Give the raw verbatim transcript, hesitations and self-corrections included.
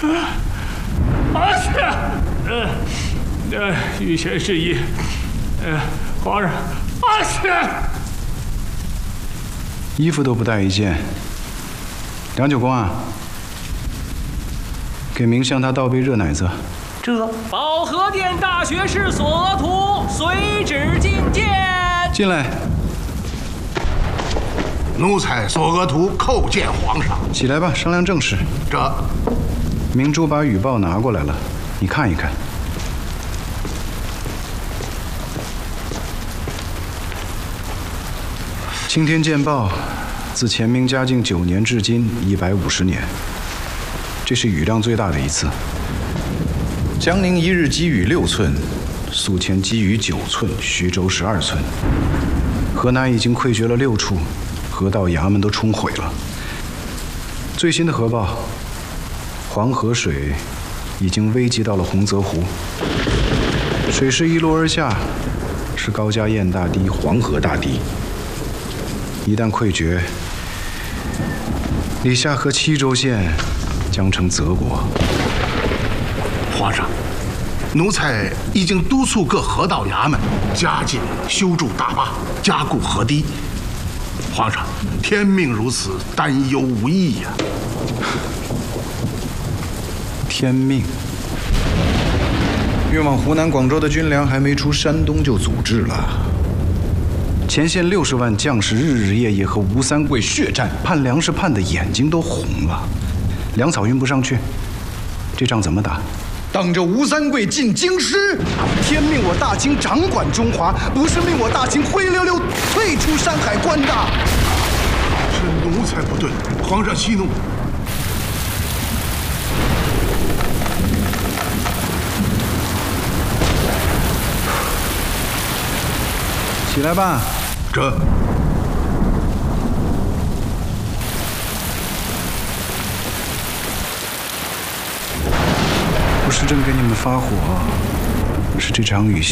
啊是，呃呃，御前示意，呃，皇上，啊是。 衣服都不带一件。梁九公啊，给明相他倒杯热奶子。 这保和殿大学士索额图随旨觐见。 进来。 奴才索额图叩见皇上。 起来吧，商量正事。 这明珠把语报拿过来了，你看一看。青天剑报，自前明嘉靖九年至今一百五十年，这是雨量最大的一次。江宁一日积雨六寸，宿迁积雨九寸，徐州十二寸。河南已经溃决了六处，河道衙门都冲毁了。最新的核报，黄河水已经危及到了洪泽湖，水势一落而下，是高家堰大堤、黄河大堤。一旦溃决，李下河七州县将成泽国。 皇上，奴才已经督促各河道衙门加紧修筑大坝，加固河堤。皇上，天命如此，担忧无益呀、啊。 天命。运往湖南、广州的军粮还没出山东就阻滞了。前线六十万将士日日夜夜和吴三桂血战，盼粮食盼得眼睛都红了，粮草运不上去，这仗怎么打？当着吴三桂进京师，天命我大清掌管中华，不是命我大清灰溜溜退出山海关的。 是奴才不对，皇上息怒。 起来吧。 这不是朕给你们发火，是这场雨